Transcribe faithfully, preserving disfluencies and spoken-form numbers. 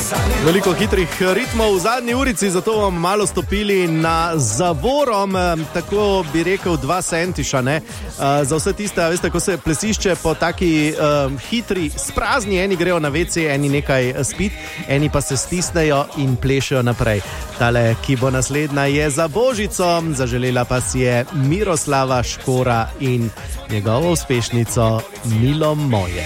Veliko hitrih ritmov v zadnji urici, zato bomo malo stopili na zavorom, tako bi rekel dva sentiša, ne? Za vse tiste, veste, ko se plesišče po taki um, hitri sprazni, eni grejo na vece, eni nekaj spit, eni pa se stisnejo in plešejo naprej. Tale, ki bo naslednja, je za Božico, zaželela pa si je Miroslava Škora in njegovo uspešnico Milo moje.